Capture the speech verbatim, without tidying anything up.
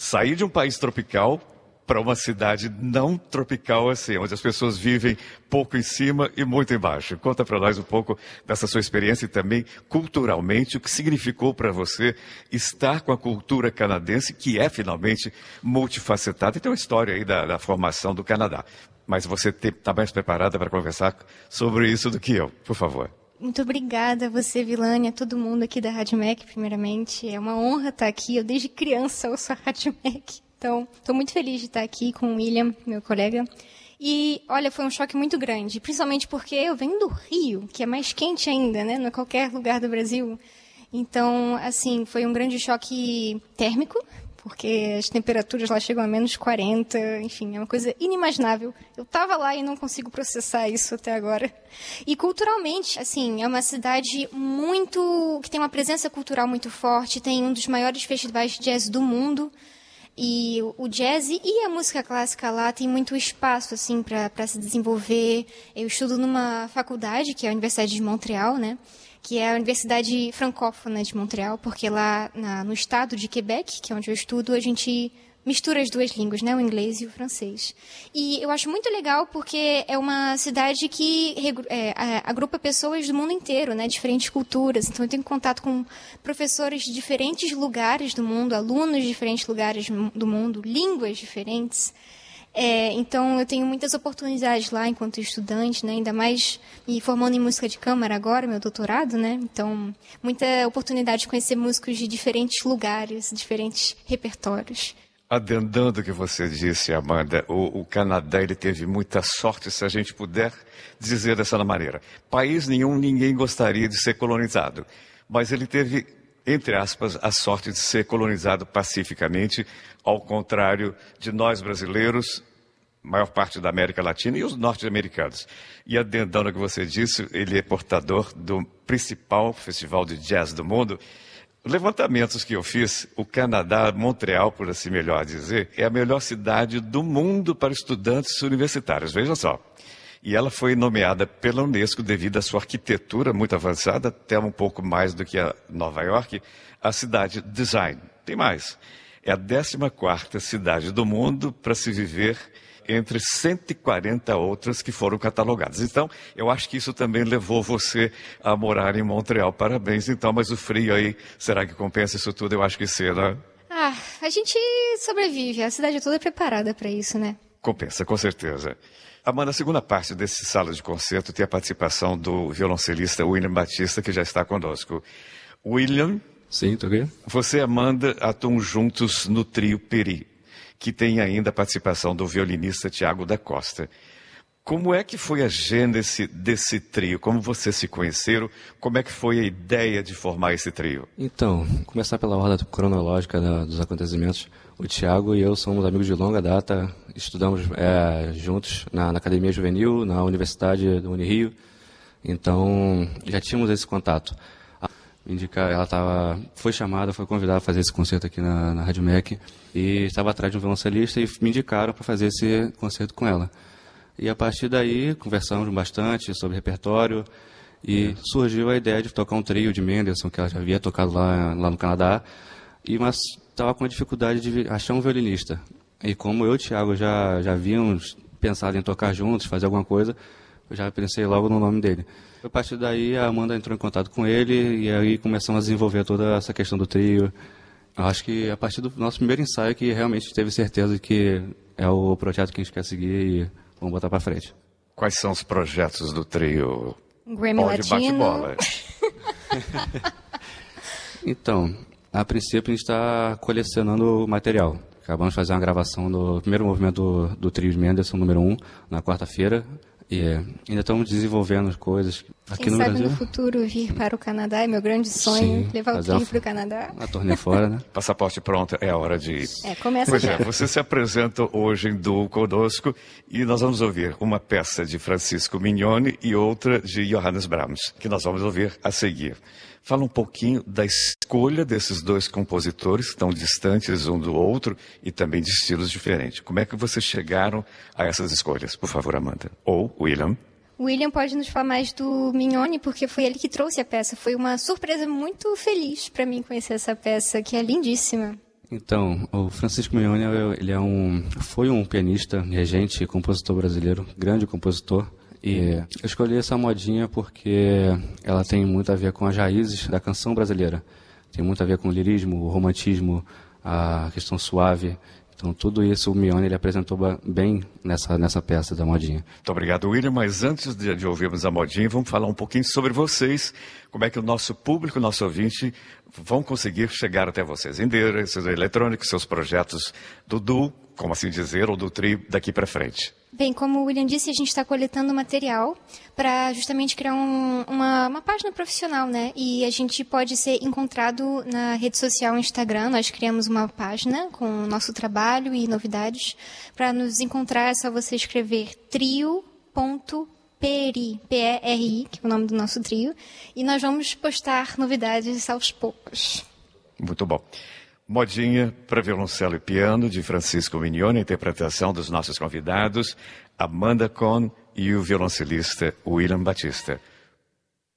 sair de um país tropical para uma cidade não tropical assim, onde as pessoas vivem pouco em cima e muito embaixo. Conta para nós um pouco dessa sua experiência e também culturalmente, o que significou para você estar com a cultura canadense, que é finalmente multifacetada. E tem uma história aí da, da formação do Canadá. Mas você está mais preparada para conversar sobre isso do que eu, por favor. Muito obrigada a você, Vilânia, a todo mundo aqui da Rádio M E C, primeiramente. É uma honra estar aqui. Eu, desde criança, ouço a Rádio M E C. Então, estou muito feliz de estar aqui com o William, meu colega. E, olha, foi um choque muito grande, principalmente porque eu venho do Rio, que é mais quente ainda, né? Não é qualquer lugar do Brasil. Então, assim, foi um grande choque térmico, porque as temperaturas lá chegam a menos quarenta, enfim, é uma coisa inimaginável. Eu estava lá e não consigo processar isso até agora. E culturalmente, assim, é uma cidade muito... que tem uma presença cultural muito forte, tem um dos maiores festivais de jazz do mundo. E o jazz e a música clássica lá tem muito espaço, assim, para se desenvolver. Eu estudo numa faculdade, que é a Universidade de Montreal, né? Que é a Universidade Francófona de Montreal, porque lá na, no estado de Quebec, que é onde eu estudo, a gente mistura as duas línguas, né? O inglês e o francês. E eu acho muito legal porque é uma cidade que é, agrupa pessoas do mundo inteiro, né? Diferentes culturas. Então eu tenho contato com professores de diferentes lugares do mundo, alunos de diferentes lugares do mundo, línguas diferentes. É, então eu tenho muitas oportunidades lá enquanto estudante, né? Ainda mais me formando em música de câmara agora, meu doutorado, né? Então, muita oportunidade de conhecer músicos de diferentes lugares, diferentes repertórios. Adendando o que você disse, Amanda, o, o Canadá ele teve muita sorte, se a gente puder dizer dessa maneira. País nenhum, ninguém gostaria de ser colonizado, mas ele teve, entre aspas, a sorte de ser colonizado pacificamente, ao contrário de nós brasileiros, maior parte da América Latina e os norte-americanos. E adendando o que você disse, ele é portador do principal festival de jazz do mundo. Levantamentos que eu fiz, o Canadá, Montreal, por assim melhor dizer, é a melhor cidade do mundo para estudantes universitários, veja só. E ela foi nomeada pela Unesco devido à sua arquitetura muito avançada, até um pouco mais do que a Nova York, a cidade design. Tem mais, é a décima quarta cidade do mundo para se viver entre cento e quarenta outras que foram catalogadas. Então, eu acho que isso também levou você a morar em Montreal. Parabéns, então, mas o frio aí, será que compensa isso tudo? Eu acho que sim, né? Ah, a gente sobrevive, a cidade toda é preparada para isso, né? Compensa, com certeza. Amanda, a segunda parte desse sala de concerto tem a participação do violoncelista William Batista, que já está conosco. William... Sim, tô aqui. Você e Amanda atuam juntos no trio Peri, que tem ainda a participação do violinista Tiago da Costa. Como é que foi a gênese desse trio? Como vocês se conheceram? Como é que foi a ideia de formar esse trio? Então, começar pela ordem cronológica da, dos acontecimentos. O Tiago e eu somos amigos de longa data, estudamos é, juntos na, na Academia Juvenil, na Universidade do Unirio, então já tínhamos esse contato. Indicar, ela tava, foi chamada, foi convidada a fazer esse concerto aqui na, na Rádio M E C e estava atrás de um violoncelista e me indicaram para fazer esse concerto com ela. E a partir daí conversamos bastante sobre repertório e surgiu a ideia de tocar um trio de Mendelssohn, que ela já havia tocado lá, lá no Canadá, e, mas estava com a dificuldade de achar um violinista. E como eu e o Thiago já, já havíamos pensado em tocar juntos, fazer alguma coisa, eu já pensei logo no nome dele. A partir daí, a Amanda entrou em contato com ele e aí começamos a desenvolver toda essa questão do trio. Eu acho que a partir do nosso primeiro ensaio que realmente teve certeza que é o projeto que a gente quer seguir e vamos botar para frente. Quais são os projetos do trio? Grammy Pode Latino. bate-bola. Então, a princípio a gente está colecionando material. Acabamos de fazer uma gravação do primeiro movimento do, do trio de Mendelssohn, número um, na quarta-feira. E é, ainda estamos desenvolvendo coisas aqui Quem no sabe Brasil. no futuro vir para o Canadá, é meu grande sonho, Sim, levar o fazer trio uma- para o Canadá. A turnê fora, né? Passaporte pronto, é a hora de ir. É, começa Pois já. é, você se apresenta hoje em duo conosco e nós vamos ouvir uma peça de Francisco Mignoni e outra de Johannes Brahms, que nós vamos ouvir a seguir. Fala um pouquinho da escolha desses dois compositores, tão distantes um do outro e também de estilos diferentes. Como é que vocês chegaram a essas escolhas? Por favor, Amanda. Ou William. O William pode nos falar mais do Mignoni, porque foi ele que trouxe a peça. Foi uma surpresa muito feliz para mim conhecer essa peça, que é lindíssima. Então, o Francisco Mignone, ele é um, foi um pianista, regente e compositor brasileiro, grande compositor. E eu escolhi essa modinha porque ela tem muito a ver com as raízes da canção brasileira. Tem muito a ver com o lirismo, o romantismo, a questão suave. Então, tudo isso o Mignone ele apresentou bem nessa, nessa peça da modinha. Muito obrigado, William. Mas antes de, de ouvirmos a modinha, vamos falar um pouquinho sobre vocês. Como é que o nosso público, o nosso ouvinte, vão conseguir chegar até vocês? Endereços eletrônicos, seus projetos do duo, como assim dizer, ou do trio daqui para frente. Bem, como o William disse, a gente está coletando material para justamente criar um, uma, uma página profissional, né? E a gente pode ser encontrado na rede social Instagram. Nós criamos uma página com o nosso trabalho e novidades. Para nos encontrar é só você escrever trio ponto peri, P E R I, que é o nome do nosso trio. E nós vamos postar novidades aos poucos. Muito bom. Modinha para violoncelo e piano, de Francisco Mignone, a interpretação dos nossos convidados, Amanda Cohn e o violoncelista William Batista.